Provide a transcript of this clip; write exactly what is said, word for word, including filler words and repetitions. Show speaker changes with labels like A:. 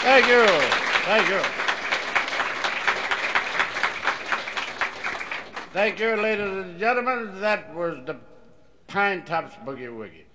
A: Thank you. Thank you. Thank you, ladies and gentlemen. That was the Pine Tops Boogie Woogie.